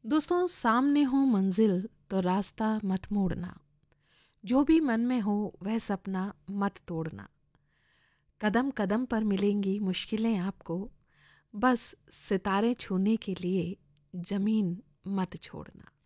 दोस्तों, सामने हो मंजिल तो रास्ता मत मोड़ना। जो भी मन में हो वह सपना मत तोड़ना। कदम कदम पर मिलेंगी मुश्किलें आपको, बस सितारे छूने के लिए ज़मीन मत छोड़ना।